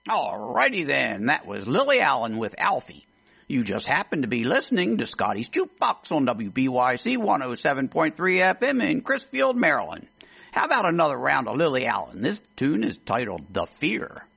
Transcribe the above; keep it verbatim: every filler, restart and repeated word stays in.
Alrighty then, that was Lily Allen with Alfie. You just happened to be listening to Scotty's Jukebox on W B Y C one oh seven point three F M in Chrisfield, Maryland. How about another round of Lily Allen? This tune is titled The Fear.